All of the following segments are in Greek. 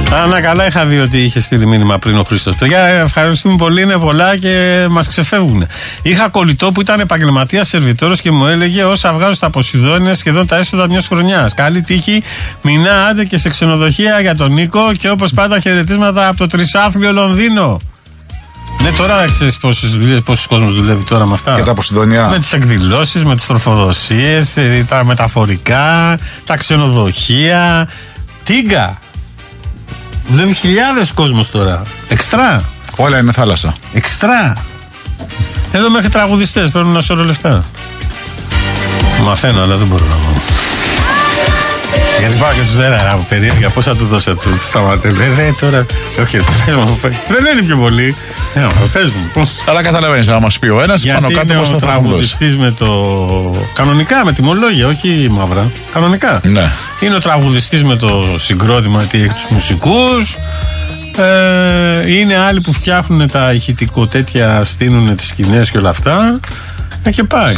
Να καλά, είχα δει ότι είχε στείλει μήνυμα πριν ο Χρήστος. Παιδιά, ευχαριστούμε πολύ, είναι πολλά και μας ξεφεύγουν. Είχα κολλητό που ήταν επαγγελματίας σερβιτόρος και μου έλεγε: όσα βγάζω στα Ποσειδόνια είναι σχεδόν τα έσοδα μιας χρονιάς. Καλή τύχη, μηνά άντε και σε ξενοδοχεία για τον Νίκο και όπως πάντα χαιρετίσματα από το τρισάθλιο Λονδίνο. Ναι, τώρα ξέρεις πόσους κόσμος δουλεύει τώρα με αυτά. Για τα Ποσειδόνια. Με τις εκδηλώσεις, με τις τροφοδοσίες, τα μεταφορικά, τα ξενοδοχεία. Τίγκα. Δουλεύει χιλιάδες κόσμος τώρα. Εξτρά. Όλα είναι θάλασσα. Εξτρά. Εδώ μέχρι τραγουδιστές παίρνουν ένα σώρο λεφτά. Μαθαίνω, αλλά δεν μπορώ να πω. Γιατί πάω και τους δέρα περίεργα. Πώς θα του δώσω του σταματέλου. Τώρα. Όχι, πες μου. Δεν είναι πιο πολύ. Πες μου. Αλλά καταλαβαίνεις να μας πει ο ένας πάνω κάτω πώς θα τραγουδιστής με το. Κανονικά με τιμολόγια, όχι μαύρα. Κανονικά. Ναι. Είναι ο τραγουδιστής με το συγκρότημα, τι έχει τους μουσικούς. Είναι άλλοι που φτιάχνουν τα ηχητικό τέτοια, στείνουν τις σκηνές και όλα αυτά. Και πάει.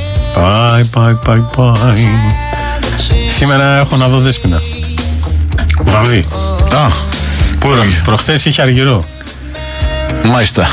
Πάει. Σήμερα έχω να δω Δέσποινα. Βαμβί. Προχθές είχε Αργυρό. Μάλιστα.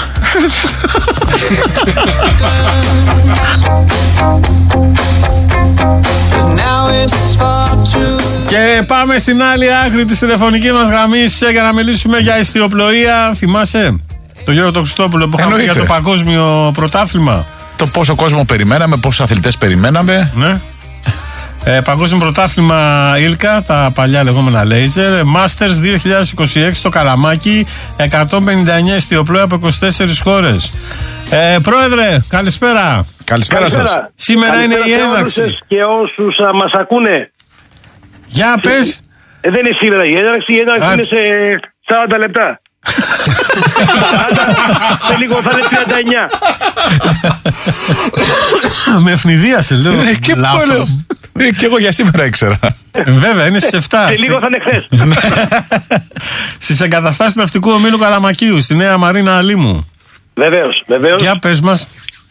Και πάμε στην άλλη άκρη της τηλεφωνικής μας γραμμής για να μιλήσουμε για ιστιοπλοεία. Θυμάσαι τον Γιώργο τον Χριστόπουλο που είχαμε για το παγκόσμιο πρωτάθλημα? Το πόσο κόσμο περιμέναμε, πόσους αθλητές περιμέναμε. Ναι. Παγκόσμιο πρωτάθλημα Ήλκα, τα παλιά λεγόμενα Laser. Masters 2026 στο Καλαμάκι. 159 ιστιοπλοεία από 24 χώρες. Πρόεδρε, καλησπέρα. Καλησπέρα σας. Σήμερα είναι η έναρξη. Και όσους μας ακούνε. Για πες. Δεν είναι σήμερα η έναρξη. Η έναρξη είναι σε 40 λεπτά. Σε λίγο θα είναι 39. Με ευνηδίασε, λέω. Λάθος. Και εγώ για σήμερα ήξερα. Βέβαια, είναι στις 7. Σε λίγο θα είναι χθες. Στις εγκαταστάσεις του Ναυτικού Ομίλου Καλαμακίου, στη Νέα Μαρίνα Αλήμου. Βεβαίως. Για πες μας.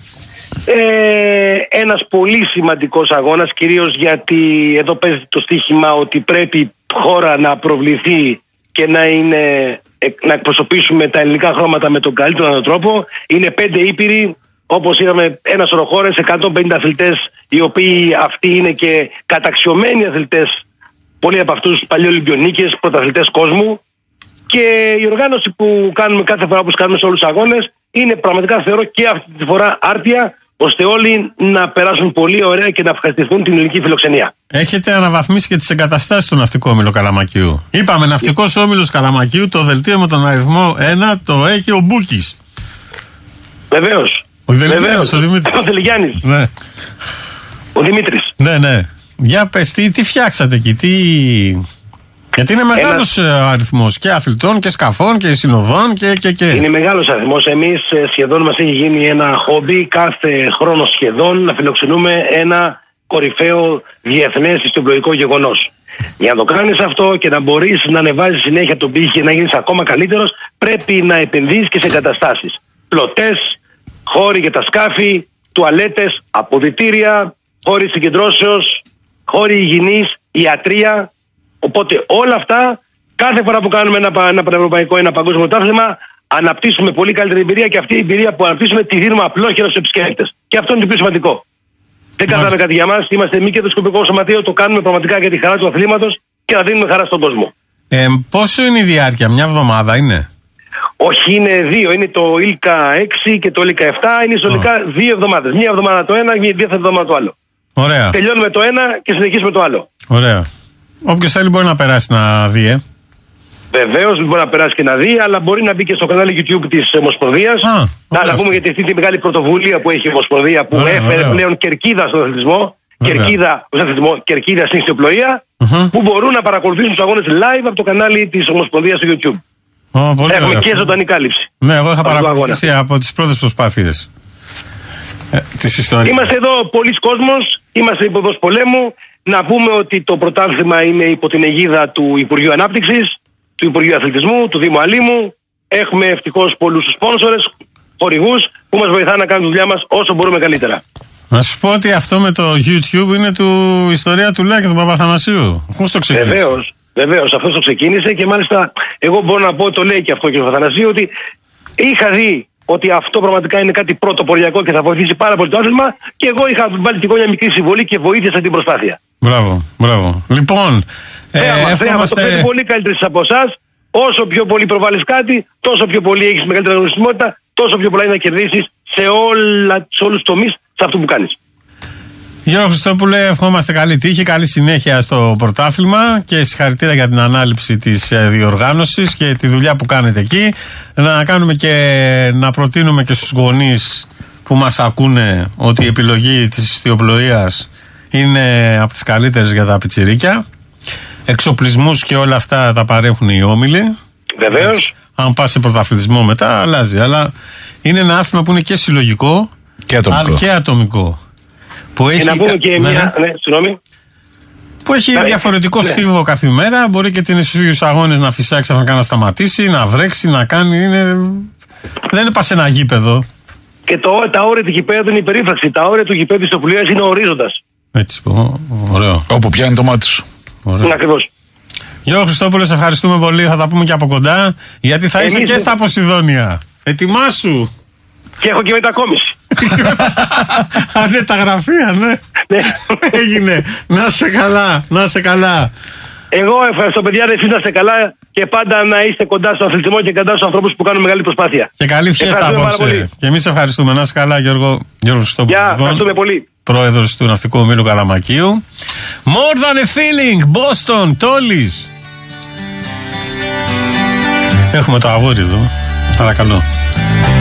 Ένας πολύ σημαντικός αγώνας, κυρίως γιατί εδώ παίζει το στοίχημα ότι πρέπει η χώρα να προβληθεί και να εκπροσωπήσουμε τα ελληνικά χρώματα με τον καλύτερο τρόπο. Είναι 5 ήπειροι, όπως είδαμε, ένα σωρό χώρες, 150 αθλητές, οι οποίοι αυτοί είναι και καταξιωμένοι αθλητές, πολλοί από αυτούς παλιοολυμπιονίκες, πρωταθλητές κόσμου. Και η οργάνωση που κάνουμε κάθε φορά που κάνουμε σε όλους τους αγώνες είναι πραγματικά, θεωρώ, και αυτή τη φορά άρτια, ώστε όλοι να περάσουν πολύ ωραία και να ευχαριστηθούν την ελληνική φιλοξενία. Έχετε αναβαθμίσει και τις εγκαταστάσεις του Ναυτικού Όμιλου Καλαμακίου. Είπαμε, Ναυτικός Όμιλος Καλαμακίου, το δελτίο με τον αριθμό 1 το έχει ο Μπούκης. Βεβαίως. Ο Δημήτρης. Ο Θελιγιάννης. Ναι. Ο Δημήτρης. Ναι. Για πες, τι φτιάξατε εκεί, γιατί είναι μεγάλος αριθμός και αθλητών και σκαφών και συνοδών και. Είναι μεγάλος αριθμός. Εμείς σχεδόν μας έχει γίνει ένα χόμπι κάθε χρόνο σχεδόν να φιλοξενούμε ένα κορυφαίο διεθνές ιστιοπλοϊκό γεγονός. Για να το κάνεις αυτό και να μπορείς να ανεβάζεις συνέχεια τον πύχη και να γίνεις ακόμα καλύτερος, πρέπει να επενδύσεις και σε εγκαταστάσεις. Πλωτές, χώροι για τα σκάφη, τουαλέτες, αποδυτήρια, χώροι συγκεντρώσεως, χώροι υγιεινής, ιατρία. Οπότε όλα αυτά, κάθε φορά που κάνουμε ένα πανευρωπαϊκό, ένα παγκόσμιο πρωτάθλημα, αναπτύσσουμε πολύ καλύτερη εμπειρία και αυτή η εμπειρία που αναπτύσσουμε τη δίνουμε απλόχερα στους επισκέπτες. Και αυτό είναι το πιο σημαντικό. Δεν κάναμε κάτι για μας, είμαστε μη κερδοσκοπικό σωματείο, το κάνουμε πραγματικά για τη χαρά του αθλήματος και να δίνουμε χαρά στον κόσμο. Πόσο είναι η διάρκεια, μια εβδομάδα είναι? Όχι, είναι 2. Είναι το ΙΛΚΑ 6 και το ΙΛΚΑ 7. Είναι συνολικά 2 εβδομάδες. Μια εβδομάδα το ένα και μια εβδομάδα το άλλο. Ωραία. Τελειώνουμε το ένα και συνεχίζουμε το άλλο. Ωραία. Όποιος θέλει μπορεί να περάσει να δει, Βεβαίως μπορεί να περάσει και να δει, αλλά μπορεί να μπει και στο κανάλι YouTube της Ομοσπονδίας. Να πούμε γιατί αυτή τη μεγάλη πρωτοβουλία που έχει η Ομοσπονδία που έφερε πλέον κερκίδα στον αθλητισμό. Κερκίδα στην ιστιοπλοεία, που μπορούν να παρακολουθήσουν τους αγώνες live από το κανάλι της Ομοσπονδίας στο YouTube. Έχουμε και ζωντανή κάλυψη. Ναι, εγώ είχα παρακολουθήσει από τις πρώτες προσπάθειες της ιστορίας. Είμαστε εδώ πολλοί κόσμος, είμαστε υποδός πολέμου. Να πούμε ότι το πρωτάθλημα είναι υπό την αιγίδα του Υπουργείου Ανάπτυξης, του Υπουργείου Αθλητισμού, του Δήμου Αλήμου. Έχουμε ευτυχώς πολλούς σπόνσορες, χορηγούς που μας βοηθάνε να κάνουμε τη δουλειά μας όσο μπορούμε καλύτερα. Να σου πω ότι αυτό με το YouTube είναι ιστορία του Λάκη του Παπαθανασίου. Πώς το ξεκινήσει? Βεβαίως, αυτός το ξεκίνησε και μάλιστα εγώ μπορώ να πω, το λέει και αυτό και ο Αθανασίου, ότι είχα δει ότι αυτό πραγματικά είναι κάτι πρωτοποριακό και θα βοηθήσει πάρα πολύ το άθλημα και εγώ είχα βάλει και εγώ μια μικρή συμβολή και βοήθησα την προσπάθεια. Μπράβο. Λοιπόν, το πρέπει πολύ καλύτερες από εσάς. Όσο πιο πολύ προβάλλεις κάτι, τόσο πιο πολύ έχεις μεγαλύτερη γνωσιμότητα, τόσο πιο πολλά είναι να κερδίσεις σε όλους τους τομείς σε αυτό που κάνεις. Γιώργο Χριστόπουλε, ευχόμαστε καλή τύχη, καλή συνέχεια στο πρωτάθλημα και συγχαρητήρια για την ανάληψη της διοργάνωσης και τη δουλειά που κάνετε εκεί. Να κάνουμε και να προτείνουμε και στους γονείς που μας ακούνε ότι η επιλογή της ιστιοπλοείας είναι από τις καλύτερες για τα πιτσιρίκια. Εξοπλισμούς και όλα αυτά τα παρέχουν οι όμιλοι. Βεβαίως. Αν πας σε πρωταθλητισμό μετά αλλάζει, αλλά είναι ένα άθλημα που είναι και συλλογικό και ατομικό. Που έχει, και να πούμε και μια. Που έχει διαφορετικό στίβο κάθε μέρα. Μπορεί και την στους αγώνες να φυσάξει ξαφνικά να σταματήσει, να βρέξει, να κάνει. Δεν είναι πας σε ένα γήπεδο. Και τα όρια του γηπέδου είναι η περίφραξη. Τα όρια του γηπέδου της οπλίας είναι ο ορίζοντας. Έτσι, ωραίο. Όπου πιάνει το μάτι σου. Ακριβώς. Γιώργο Χριστόπουλε, σε ευχαριστούμε πολύ. Θα τα πούμε και από κοντά. Γιατί θα είσαι και στα Ποσειδόνια. Ετοιμάσου. Και έχω και μετακόμιση. Ναι, τα γραφεία, ναι. Έγινε. Να σε καλά. Εγώ ευχαριστώ, παιδιά, εσείς να είστε καλά και πάντα να είστε κοντά στον αθλητισμό και κοντά στους ανθρώπους που κάνουν μεγάλη προσπάθεια. Και καλή φιέστα απόψε. Και εμείς ευχαριστούμε. Να είσαι καλά, Γιώργο Χριστόπουλε. Ευχαριστούμε πολύ. Πρόεδρος του Ναυτικού Ομίλου Καλαμακίου. More than a feeling, Boston, Τόλης. Έχουμε το αγόρι εδώ. Παρακαλώ.